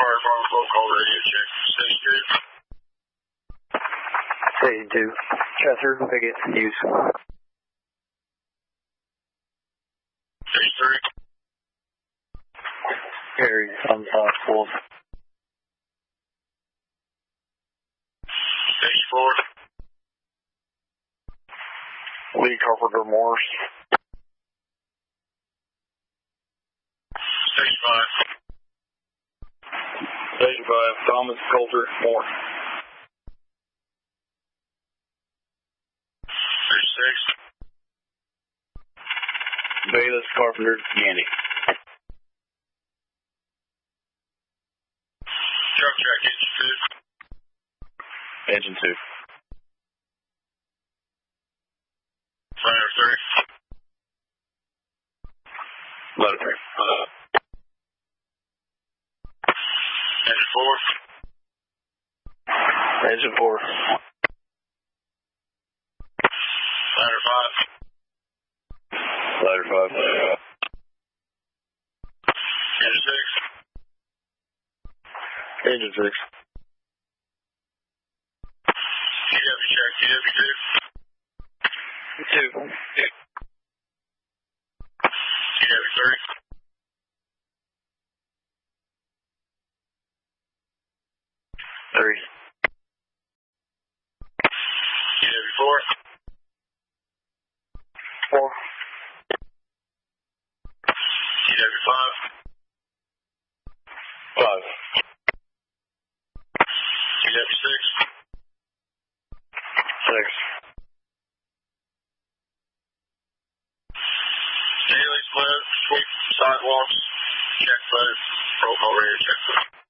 Fire Department roll call radio check. Station 2. Station 2. Chester, picket, use. Station 3. Harry, on Wolf. Station 4. Lee Carpenter Morse. Station 5. Station 5, Thomas Coulter Moore. Station 6. Bayless Carpenter Yandy. Truck track engine 2. Engine 2. Fire 3. Letter 3. Engine 4. Engine 4. Ladder 5. Letter 5. Engine 6. Engine 6. TW check, TW 2. 2. TW 3. Three. TW 4. 4. TW 5. 5. TW 6. 6. Daily sleds, sweep sidewalks, check both, roll call radio check.